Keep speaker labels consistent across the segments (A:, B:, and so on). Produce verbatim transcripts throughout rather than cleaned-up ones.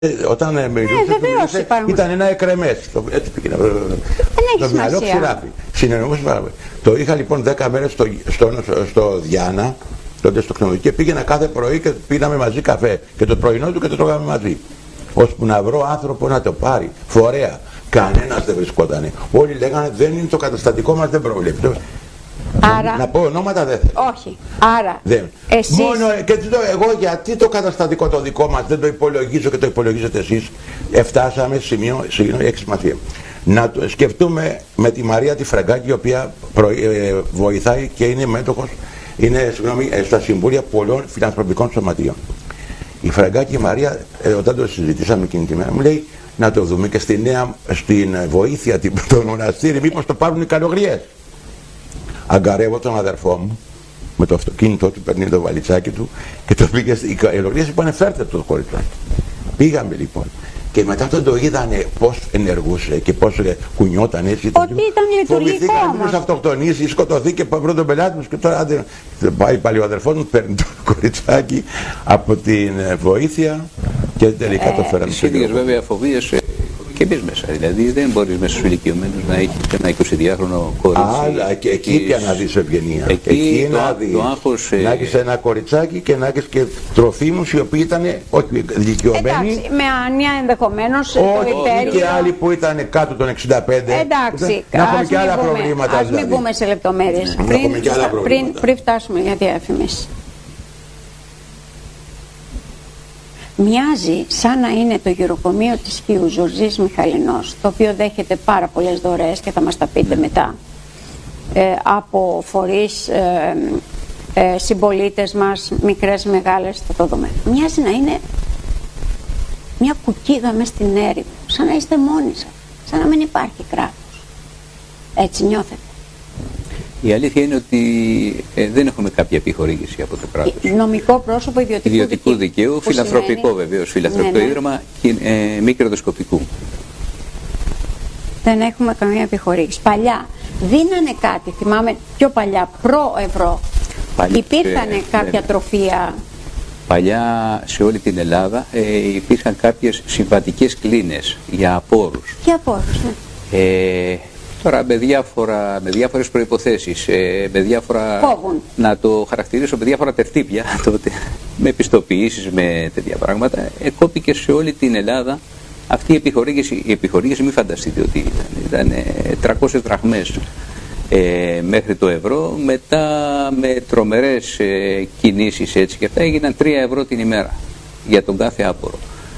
A: Όταν ε, μιλούσε, ε, ήταν ένα εκρεμές. Έτσι πήγαινε. Το μυαλό ξηράφει. Συνεννοούσε πάρα πολύ. Το είχα λοιπόν δέκα μέρες στο, στο, στο, στο Διάνα, τότε στο ξενοδοχείο, και πήγαινα κάθε πρωί και πίναμε μαζί καφέ. Και το πρωινό του και το τρώγαμε μαζί. Ώσπου να βρω άνθρωπο να το πάρει. Φορέα. Κανένας δεν βρισκότανε. Όλοι λέγανε δεν είναι το καταστατικό μας, δεν προβλέπει.
B: Άρα...
A: Να πω ονόματα δεν θέλω.
B: Όχι. Άρα
A: δεν.
B: Εσείς...
A: Μόνο και το, εγώ γιατί το καταστατικό το δικό μας δεν το υπολογίζω και το υπολογίζετε εσείς. Εφτάσαμε σημείο, σημείο έξι μαθία. Να το σκεφτούμε με τη Μαρία τη Φραγκάκη, η οποία προ, ε, βοηθάει και είναι μέτοχος, είναι συγγνώμη, στα συμβούλια πολλών φιλανθρωπικών σωματείων. Η Φραγκάκη η Μαρία, ε, όταν το συζητήσαμε εκείνη τη μέρα, μου λέει να το δούμε και στη νέα, στην βοήθεια των μοναστήρι, μήπως το πάρουν οι καλογριές. Αγκαρεύω τον αδερφό μου με το αυτοκίνητο του, παίρνει το βαλιτσάκι του και το πήγε. Οι καλογριές είπανε φέρτε το χωριτσάκι. Πήγαμε λοιπόν. Και μετά τον το είδανε πώς ενεργούσε και πώς κουνιόταν έτσι.
B: Ότι ήταν λειτουργικό όμως.
A: Φοβηθήκαν αυτοκτονήσει, σκοτωθεί και πρώτον τον πελάτη μου και τώρα άντε, πάει πάλι ο αδερφός μου, παίρνει το κοριτσάκι από την βοήθεια και τελικά ε, το φέραμε.
C: Τις ίδιες βέβαια φοβίες και εμείς μέσα. Δηλαδή δεν μπορείς μέσα στους ηλικιωμένους να έχεις ένα εικοσιδυάχρονο κορίτσι.
A: Αλλά και εκεί πια να δεις ευγενία.
C: Εκεί,
A: εκεί
C: το,
A: να δεις.
C: Το άγχος,
A: να έχεις ένα κοριτσάκι και να έχεις και τροφίμους οι οποίοι ήταν όχι ηλικιωμένοι.
B: Εντάξει, με άνοια ενδεχομένως.
A: Όχι, και άλλοι που ήταν κάτω των εξήντα πέντε.
B: Εντάξει,
A: να έχουμε και άλλα
B: πούμε,
A: προβλήματα.
B: Ας μην πούμε σε λεπτομέρειες.
A: Να
B: πριν,
A: έχουμε και άλλα
B: πριν, πριν φτάσουμε για διαφήμιση. Μοιάζει σαν να είναι το γυροκομείο της Χίου Ζορζής Μιχαλινός, το οποίο δέχεται πάρα πολλές δωρεές και θα μας τα πείτε μετά, ε, από φορείς, ε, ε, συμπολίτες μας, μικρές, μεγάλες, θα το δούμε. Μοιάζει να είναι μια κουκίδα μες στην έρημο, σαν να είστε μόνοι σας, σαν να μην υπάρχει κράτος. Έτσι νιώθετε?
C: Η αλήθεια είναι ότι ε, δεν έχουμε κάποια επιχορήγηση από το κράτος.
B: Νομικό πρόσωπο ιδιωτικού,
C: ιδιωτικού δικαίου, δικαίου φιλανθρωπικό σημαίνει... βεβαίως, φιλανθρωπικό ναι, ναι. ίδρυμα και ε, μη κερδοσκοπικού.
B: Δεν έχουμε καμία επιχορήγηση. Παλιά δίνανε κάτι, θυμάμαι πιο παλιά, προ-ευρώ. Υπήρχαν ε, κάποια ε, τροφία.
C: Παλιά σε όλη την Ελλάδα ε, υπήρχαν κάποιες συμβατικές κλίνες για απόρους.
B: Για απόρους, ναι.
C: Ε, Τώρα με, διάφορα, με διάφορες προϋποθέσεις, ε, με διάφορα,
B: Κόβουν.
C: να το χαρακτηρίσω με διάφορα τερτύπια, τότε, με πιστοποιήσεις, με τέτοια πράγματα, εκόπηκε σε όλη την Ελλάδα αυτή η επιχορήγηση. Η επιχορήγηση μην φανταστείτε ότι ήταν, ήταν ε, τριακόσιες δραχμές ε, μέχρι το ευρώ, μετά με τρομερές ε, κινήσεις έτσι και αυτά έγιναν τρία ευρώ την ημέρα για τον κάθε άπορο.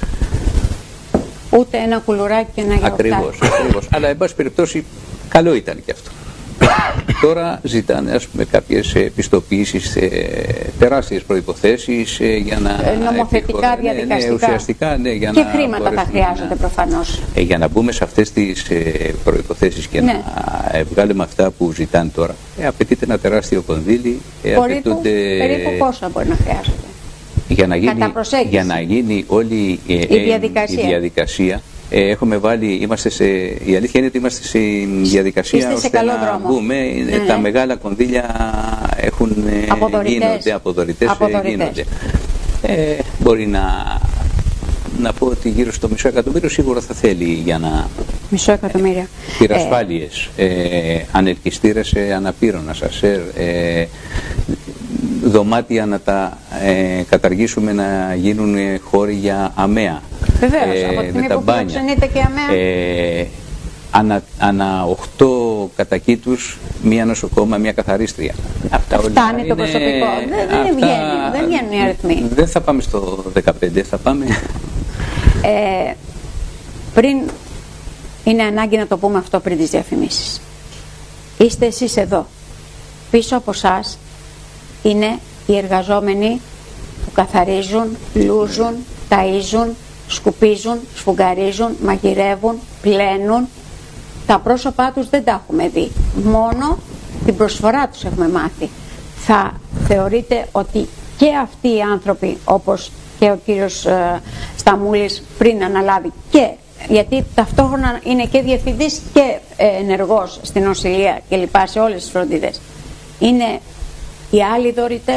B: Ούτε ένα κουλουράκι και ένα γιαουρτάκι.
C: Ακριβώς, ακριβώς. Αλλά εν πάση περιπτώσει καλό ήταν και αυτό. Τώρα ζητάνε ας πούμε κάποιες πιστοποιήσεις, ε, τεράστιες προϋποθέσεις ε, για να...
B: Ε, νομοθετικά, διαδικαστικά.
C: Ναι, ναι, ουσιαστικά, ναι, για
B: και
C: να
B: χρήματα θα χρειάζονται να, προφανώς.
C: Ε, για να μπούμε σε αυτές τις ε, προϋποθέσεις και ναι. να ε, βγάλουμε αυτά που ζητάνε τώρα. Ε, απαιτείται ένα τεράστιο κονδύλι. Ε,
B: απαιτούνται... Περίπου πόσα μπορεί να χρειάζεται?
C: Για να, γίνει, για να γίνει όλη ε,
B: η διαδικασία,
C: η διαδικασία ε, έχουμε βάλει, είμαστε σε, η αλήθεια είναι ότι είμαστε σε διαδικασία
B: Είστε
C: ώστε
B: σε καλό
C: να
B: δρόμο.
C: μπούμε, ναι. Τα μεγάλα κονδύλια έχουν, γίνονται, αποδωρητές,
B: αποδωρητές.
C: γίνονται. Ε, μπορεί να, να πω ότι γύρω στο μισό εκατομμύριο σίγουρα θα θέλει για να...
B: Μισό εκατομμύριο.
C: Πυρασφάλειες, ε, ε, ανελκυστήρες ε, αναπήρων, ασασέρ, ε, δωμάτια να τα ε, καταργήσουμε να γίνουν ε, χώροι για αμαία.
B: Βεβαίως,
C: ε,
B: από τη στιγμή
C: που
B: φιλοξενείται και αμαία.
C: Ε, ανα, ανα οχτώ κατακήτους, μία νοσοκόμα, μία καθαρίστρια. Αυτά όλα
B: φτάνει
C: είναι,
B: το προσωπικό. Δεν, δεν,
C: αυτά,
B: βγαίνει, δεν βγαίνουν οι αριθμοί.
C: Δεν θα πάμε στο δεκαπέντε, θα πάμε...
B: Ε, πριν, είναι ανάγκη να το πούμε αυτό πριν τις διαφημίσεις. Είστε εσείς εδώ. Πίσω από εσάς είναι οι εργαζόμενοι που καθαρίζουν, λούζουν, ταΐζουν, σκουπίζουν, σφουγγαρίζουν, μαγειρεύουν, πλένουν. Τα πρόσωπά τους δεν τα έχουμε δει. Μόνο την προσφορά τους έχουμε μάθει. Θα θεωρείτε ότι και αυτοί οι άνθρωποι, όπως και ο κύριος ε, Σταμούλης πριν αναλάβει, και γιατί ταυτόχρονα είναι και διευθυντής και ε, ενεργός στην νοσηλεία και λοιπά σε όλες τις φροντίδες, είναι οι άλλοι δωρητές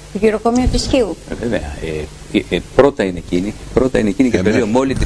B: Το γυροκομείο της Χίου.
C: Ε, βέβαια. Ε, ε, ε, πρώτα είναι εκείνη, πρώτα είναι εκείνη και
A: Ε,
C: το λέω
A: ναι.
C: με όλη τη